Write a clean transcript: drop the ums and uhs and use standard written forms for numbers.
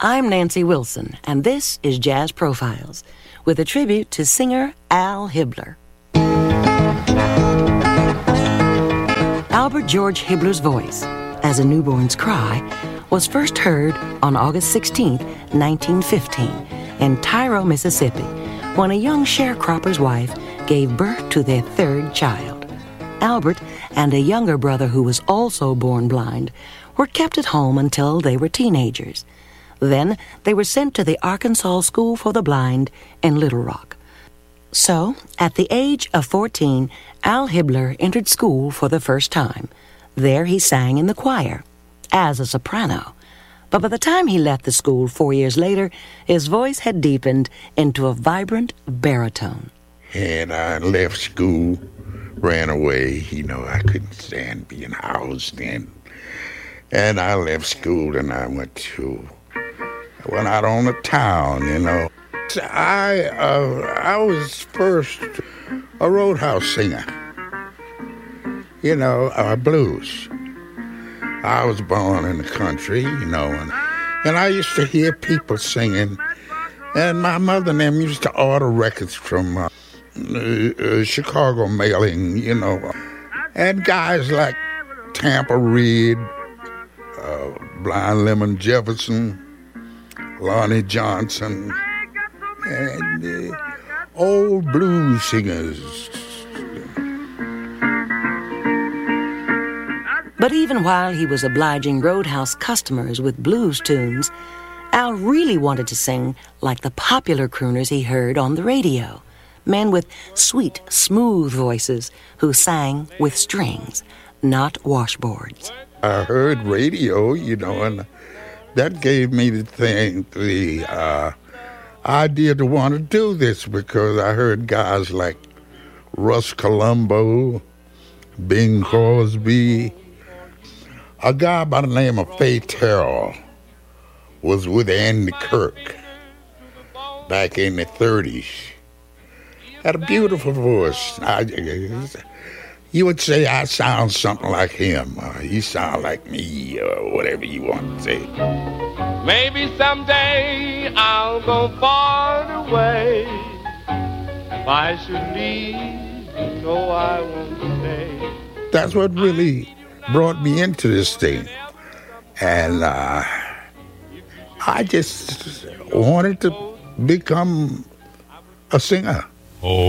I'm Nancy Wilson, and this is Jazz Profiles, with a tribute to singer Al Hibbler. Albert George Hibbler's voice, as a newborn's cry, was first heard on August 16, 1915, in Tyro, Mississippi, when a young sharecropper's wife gave birth to their third child. Albert and a younger brother who was also born blind were kept at home until they were teenagers. Then they were sent to the Arkansas School for the Blind in Little Rock. So, at the age of 14, Al Hibbler entered school for the first time. There he sang in the choir, as a soprano. But by the time he left the school 4 years later, his voice had deepened into a vibrant baritone. And I left school, ran away. I couldn't stand being housed in. And I left school and I went out on the town, So I was first a roadhouse singer, blues. I was born in the country, and I used to hear people singing, and my mother and them used to order records from Chicago mailing, and guys like Tampa Reed, Blind Lemon Jefferson, Lonnie Johnson, and old blues singers. But even while he was obliging roadhouse customers with blues tunes, Al really wanted to sing like the popular crooners he heard on the radio, men with sweet, smooth voices who sang with strings, not washboards. I heard radio, and that gave me the idea to want to do this, because I heard guys like Russ Columbo, Bing Crosby. A guy by the name of Faye Terrell was with Andy Kirk back in the 30s. Had a beautiful voice. You would say I sound something like him. He sound like me, or whatever you want to say. Maybe someday I'll go far away. If I should leave, I won't stay. That's what really brought me into this thing. And I just wanted to become a singer.